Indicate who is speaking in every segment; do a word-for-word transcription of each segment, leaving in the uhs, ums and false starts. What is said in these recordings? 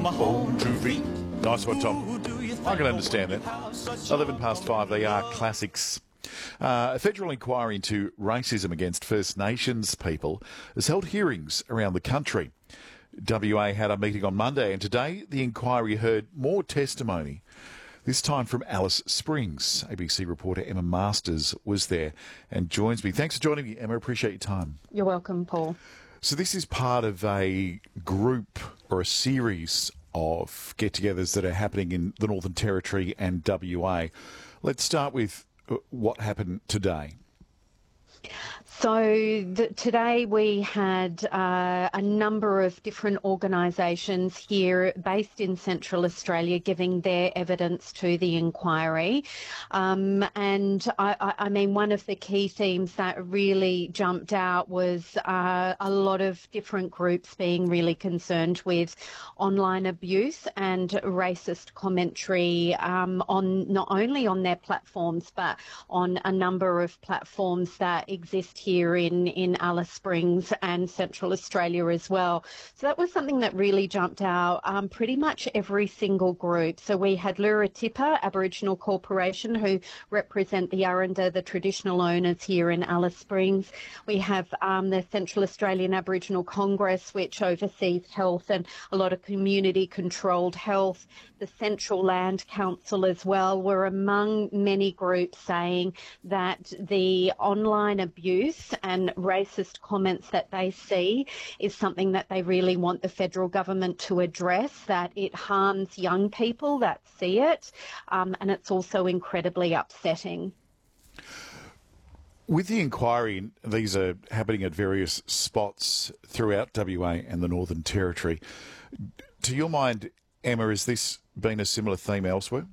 Speaker 1: on my home to read.
Speaker 2: Nice one, Tom. I can understand that. eleven past five, they are classics. Uh, a federal inquiry into racism against First Nations people has held hearings around the country. W A had a meeting on Monday, and today the inquiry heard more testimony, this time from Alice Springs. A B C reporter Emma Masters was there and joins me. Thanks for joining me, Emma. Appreciate your time.
Speaker 3: You're welcome, Paul.
Speaker 2: So this is part of a group or a series of get-togethers that are happening in the Northern Territory and W A. Let's start with what happened today.
Speaker 3: So the, today we had uh, a number of different organisations here based in Central Australia giving their evidence to the inquiry. Um, and I, I, I mean, one of the key themes that really jumped out was uh, a lot of different groups being really concerned with online abuse and racist commentary um, on not only on their platforms but on a number of platforms that exist here here in, in Alice Springs and Central Australia as well. So that was something that really jumped out, um, pretty much every single group. So we had Luratipa Aboriginal Corporation, who represent the Aranda, the traditional owners here in Alice Springs. We have um, the Central Australian Aboriginal Congress, which oversees health and a lot of community-controlled health. The Central Land Council as well were among many groups saying that the online abuse and racist comments that they see is something that they really want the federal government to address, that it harms young people that see it, um, and it's also incredibly upsetting.
Speaker 2: With the inquiry, these are happening at various spots throughout W A and the Northern Territory. To your mind, Emma, has this been a similar theme elsewhere?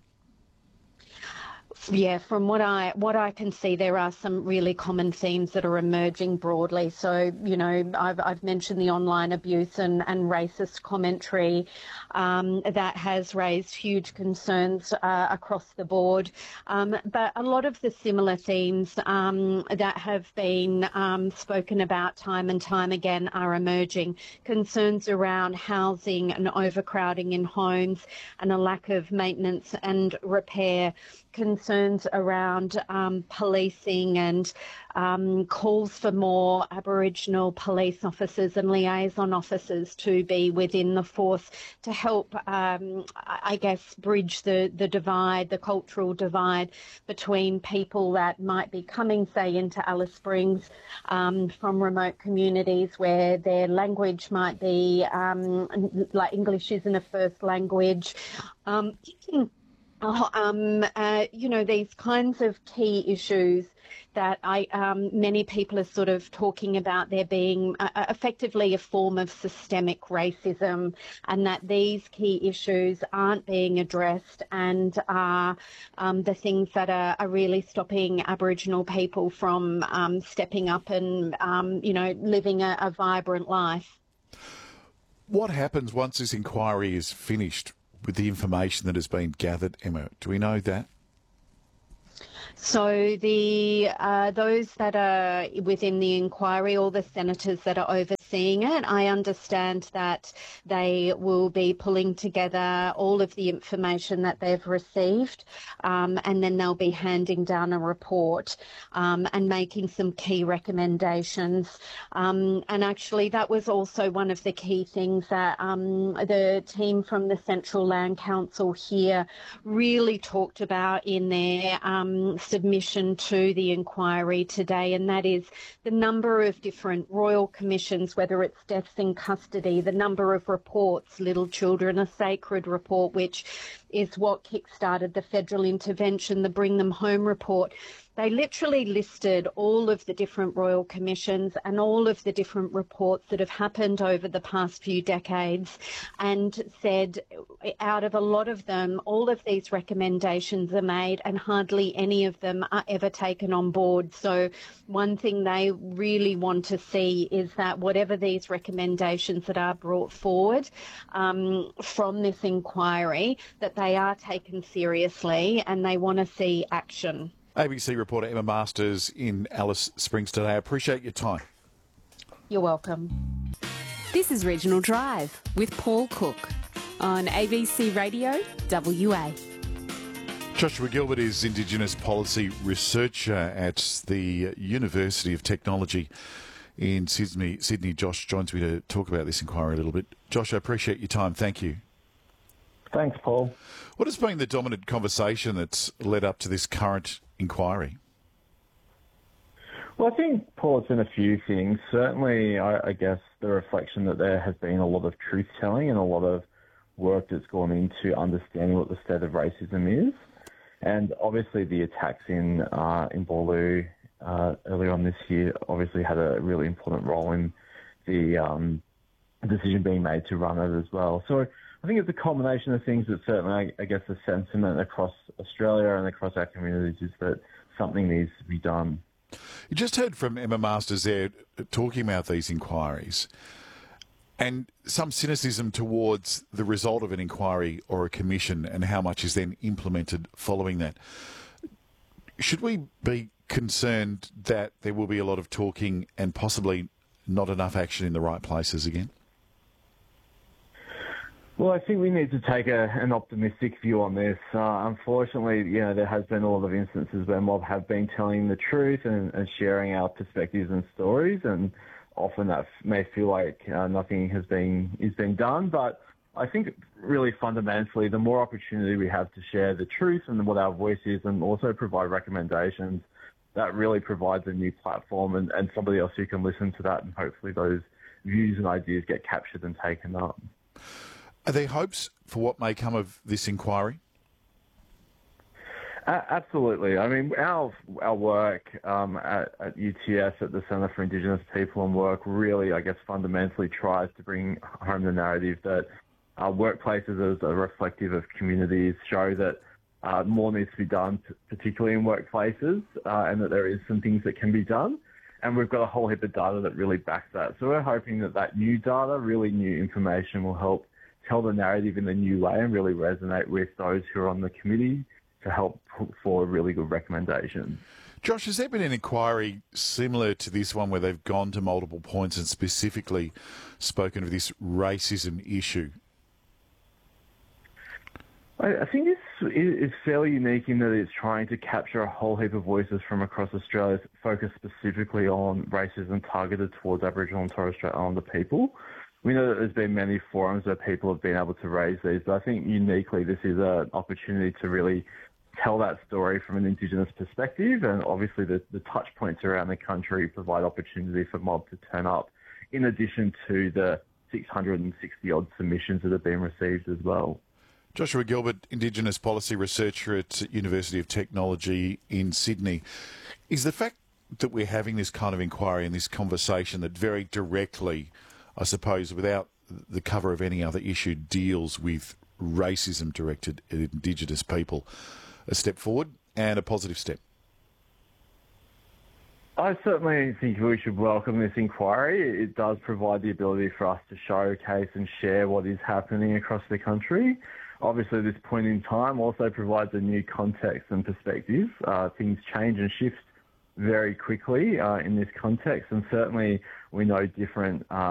Speaker 3: Yeah, from what I what I can see, there are some really common themes that are emerging broadly. So, you know, I've I've mentioned the online abuse and, and racist commentary um, that has raised huge concerns uh, across the board. Um, but a lot of the similar themes um, that have been um, spoken about time and time again are emerging. Concerns around housing and overcrowding in homes and a lack of maintenance and repair. Concerns around um, policing and um, calls for more Aboriginal police officers and liaison officers to be within the force to help, um, I guess, bridge the, the divide, the cultural divide between people that might be coming, say, into Alice Springs um, from remote communities where their language might be, um, like English isn't a first language. Um, Oh, um, uh, you know, these kinds of key issues that I um, many people are sort of talking about there being uh, effectively a form of systemic racism, and that these key issues aren't being addressed and are um, the things that are, are really stopping Aboriginal people from um, stepping up and, um, you know, living a, a vibrant life.
Speaker 2: What happens once this inquiry is finished with the information that has been gathered, Emma? Do we know that?
Speaker 3: So the uh, those that are within the inquiry, all the senators that are overseeing it, I understand that they will be pulling together all of the information that they've received, um, and then they'll be handing down a report um, and making some key recommendations. Um, and actually, that was also one of the key things that um, the team from the Central Land Council here really talked about in their um, submission to the inquiry today, and that is the number of different royal commissions, whether it's deaths in custody, the number of reports, Little Children Are Sacred report, which is what kick-started the federal intervention, the Bring Them Home report. They literally listed all of the different royal commissions and all of the different reports that have happened over the past few decades, and said out of a lot of them, all of these recommendations are made and hardly any of them are ever taken on board. So one thing they really want to see is that whatever these recommendations that are brought forward um, from this inquiry, that they are taken seriously and they want to see action.
Speaker 2: A B C reporter Emma Masters in Alice Springs today. I appreciate your time.
Speaker 3: You're welcome.
Speaker 4: This is Regional Drive with Paul Cook.
Speaker 1: on A B C Radio W A.
Speaker 2: Joshua Gilbert is Indigenous Policy Researcher at the University of Technology in Sydney. Sydney. Josh joins me to talk about this inquiry a little bit. Josh, I appreciate your time. Thank you.
Speaker 4: Thanks, Paul.
Speaker 2: What has been the dominant conversation that's led up to this current inquiry?
Speaker 4: Well, I think, Paul, it's been a few things. Certainly, I, I guess the reflection that there has been a lot of truth-telling and a lot of work that's gone into understanding what the state of racism is. And obviously the attacks in uh, in Boorloo uh, earlier on this year obviously had a really important role in the um, decision being made to run it as well. So I think it's a combination of things that certainly, I, I guess, the sentiment across Australia and across our communities is that something needs to be done.
Speaker 2: You just heard from Emma Masters there talking about these inquiries and some cynicism towards the result of an inquiry or a commission and how much is then implemented following that. Should we be concerned that there will be a lot of talking and possibly not enough action in the right places again?
Speaker 4: Well, I think we need to take a, an optimistic view on this. Uh, unfortunately, you know, there has been a lot of instances where mob have been telling the truth and, and sharing our perspectives and stories, and often that may feel like uh, nothing has been is being done. But I think really fundamentally, the more opportunity we have to share the truth and what our voice is, and also provide recommendations, that really provides a new platform and, and somebody else who can listen to that, and hopefully those views and ideas get captured and taken up.
Speaker 2: Are there hopes for what may come of this inquiry?
Speaker 4: Uh, absolutely. I mean, our our work um, at, at U T S, at the Centre for Indigenous People and Work, really, I guess, fundamentally tries to bring home the narrative that uh, workplaces are reflective of communities, show that uh, more needs to be done, particularly in workplaces, uh, and that there is some things that can be done. And we've got a whole heap of data that really backs that. So we're hoping that that new data, really new information, will help tell the narrative in a new way and really resonate with those who are on the committee to help put forward really good recommendations.
Speaker 2: Josh, has there been an inquiry similar to this one where they've gone to multiple points and specifically spoken of this racism issue?
Speaker 4: I, I think this is fairly unique in that it's trying to capture a whole heap of voices from across Australia, focused specifically on racism targeted towards Aboriginal and Torres Strait Islander people. We know that there's been many forums where people have been able to raise these, but I think uniquely this is an opportunity to really tell that story from an Indigenous perspective, and obviously the, the touch points around the country provide opportunity for mob to turn up, in addition to the six hundred sixty odd submissions that have been received as well.
Speaker 2: Joshua Gilbert, Indigenous Policy Researcher at University of Technology in Sydney. Is the fact that we're having this kind of inquiry and this conversation that very directly, I suppose, without the cover of any other issue, deals with racism directed at Indigenous people, a step forward and a positive step?
Speaker 4: I certainly think we should welcome this inquiry. It does provide the ability for us to showcase and share what is happening across the country. Obviously, this point in time also provides a new context and perspective. Uh, things change and shift very quickly uh, in this context, and certainly we know different uh,